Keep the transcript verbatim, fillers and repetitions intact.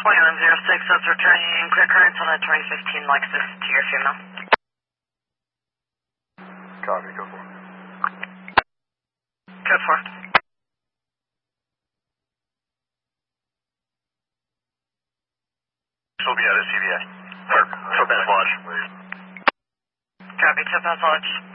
twenty-one oh six, that's returning quick currents on a twenty fifteen Lexus to your female. Copy, go for it. Code four. She'll be at a C V A. Or Topaz Lodge. Copy, Topaz Lodge.